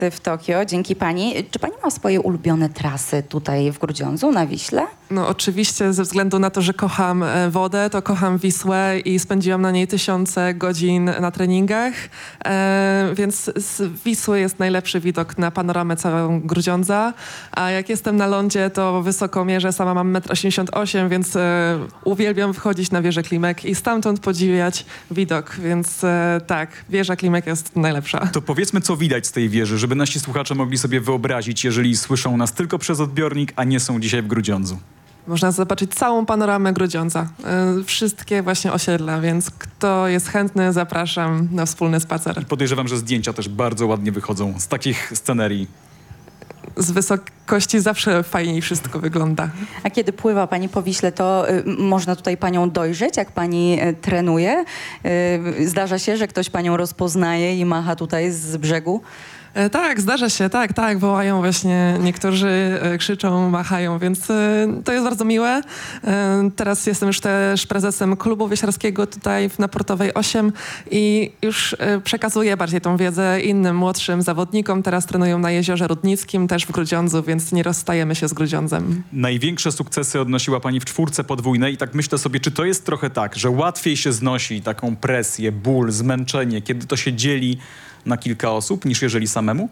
w Tokio, dzięki pani. Czy pani ma swoje ulubione trasy tutaj w Grudziądzu, na Wiśle? No oczywiście ze względu na to, że kocham wodę, to kocham Wisłę i spędziłam na niej tysiące godzin na treningach, więc z Wisły jest najlepszy widok na panoramę całą Grudziądza, a jak jestem na lądzie, to wysoko mierzę, sama mam 1,88 m, więc uwielbiam wchodzić na wieżę Klimek i stamtąd podziwiać widok, więc tak, wieża Klimek jest najlepsza. To powiedzmy, co widać z tej wieży, żeby nasi słuchacze mogli sobie wyobrazić, jeżeli słyszą nas tylko przez odbiornik, a nie są dzisiaj w Grudziądzu. Można zobaczyć całą panoramę Grudziądza, wszystkie właśnie osiedla, więc kto jest chętny, zapraszam na wspólny spacer. Podejrzewam, że zdjęcia też bardzo ładnie wychodzą z takich scenerii. Z wysokości zawsze fajniej wszystko wygląda. A kiedy pływa pani po Wiśle, to można tutaj panią dojrzeć, jak pani trenuje? Zdarza się, że ktoś panią rozpoznaje i macha tutaj z brzegu? Tak, zdarza się, tak, wołają właśnie, niektórzy krzyczą, machają, więc to jest bardzo miłe. Teraz jestem już też prezesem klubu wioślarskiego tutaj na Portowej 8 i już przekazuję bardziej tą wiedzę innym młodszym zawodnikom. Teraz trenują na Jeziorze Rudnickim, też w Grudziądzu, więc nie rozstajemy się z Grudziądzem. Największe sukcesy odnosiła pani w czwórce podwójnej i tak myślę sobie, czy to jest trochę tak, że łatwiej się znosi taką presję, ból, zmęczenie, kiedy to się dzieli na kilka osób, niż jeżeli samemu?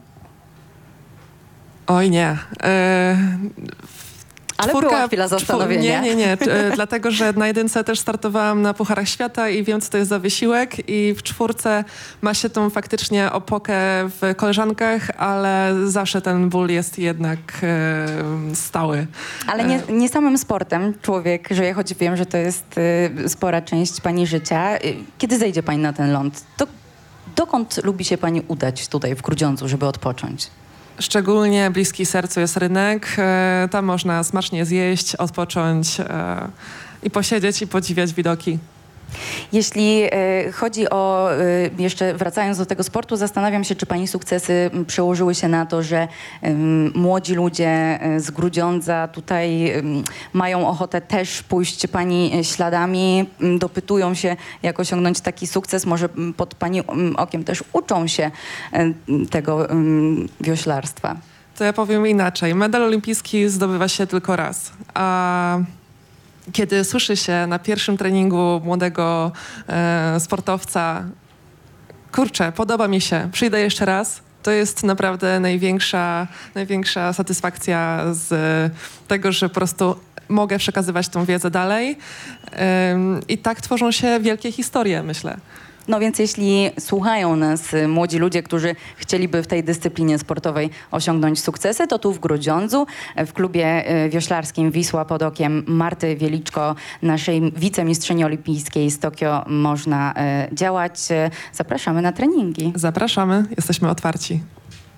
Oj nie. Ale była chwila zastanowienia. Nie. Dlatego, że na jedynce też startowałam na Pucharach Świata i wiem, co to jest za wysiłek i w czwórce ma się tą faktycznie opokę w koleżankach, ale zawsze ten ból jest jednak stały. Ale nie samym sportem człowiek żyje, choć wiem, że to jest spora część pani życia. Kiedy zejdzie pani na ten ląd, to dokąd lubi się pani udać tutaj w Grudziądzu, żeby odpocząć? Szczególnie bliski sercu jest rynek. Tam można smacznie zjeść, odpocząć i posiedzieć i podziwiać widoki. Jeśli chodzi o, jeszcze wracając do tego sportu, zastanawiam się, czy pani sukcesy przełożyły się na to, że młodzi ludzie z Grudziądza tutaj mają ochotę też pójść pani śladami, dopytują się, jak osiągnąć taki sukces, może pod pani okiem też uczą się tego wioślarstwa. To ja powiem inaczej. Medal olimpijski zdobywa się tylko raz, a kiedy słyszy się na pierwszym treningu młodego sportowca, kurczę, podoba mi się, przyjdę jeszcze raz, to jest naprawdę największa satysfakcja z tego, że po prostu mogę przekazywać tą wiedzę dalej i tak tworzą się wielkie historie, myślę. No więc jeśli słuchają nas młodzi ludzie, którzy chcieliby w tej dyscyplinie sportowej osiągnąć sukcesy, to tu w Grudziądzu, w klubie wioślarskim Wisła pod okiem Marty Wieliczko, naszej wicemistrzyni olimpijskiej z Tokio, można działać. Zapraszamy na treningi. Zapraszamy, jesteśmy otwarci.